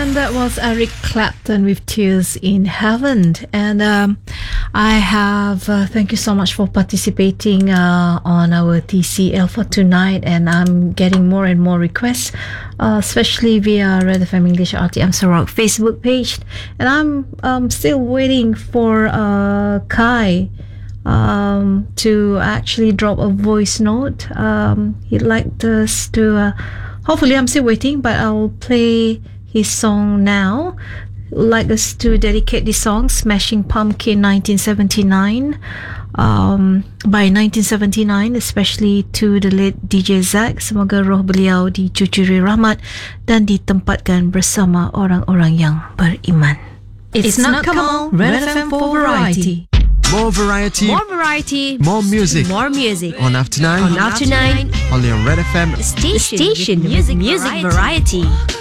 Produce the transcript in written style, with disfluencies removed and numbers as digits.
That was Eric Clapton with Tears in Heaven. And I have, thank you so much for participating on our TCL for tonight. And I'm getting more and more requests, especially via Red FM English RTM Sarawak Facebook page. And I'm still waiting for Kai to actually drop a voice note. He'd like us to, hopefully I'm still waiting, but I'll play his song now. Like us to dedicate this song, Smashing Pumpkin 1979, by 1979, especially to the late DJ Zack. Semoga roh beliau dicucuri rahmat dan ditempatkan bersama orang-orang yang beriman. It's not Kamal, Red FM for variety. More variety. More variety. More music. More music. On After 9. On After 9. Only on Red FM. Station music variety.